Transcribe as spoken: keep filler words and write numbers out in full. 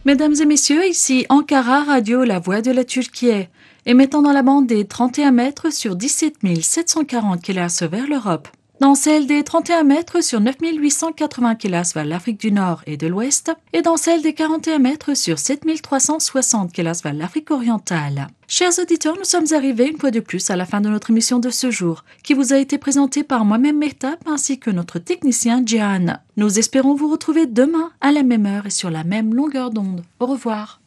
Mesdames et messieurs, ici Ankara Radio, la voix de la Turquie, émettant dans la bande des trente et un mètres sur dix-sept mille sept cent quarante kHz vers l'Europe, dans celle des trente et un mètres sur neuf mille huit cent quatre-vingts kHz vers l'Afrique du Nord et de l'Ouest, et dans celle des quarante et un mètres sur sept mille trois cent soixante kHz vers l'Afrique orientale. Chers auditeurs, nous sommes arrivés une fois de plus à la fin de notre émission de ce jour, qui vous a été présentée par moi-même Mehtap ainsi que notre technicien Gian. Nous espérons vous retrouver demain à la même heure et sur la même longueur d'onde. Au revoir.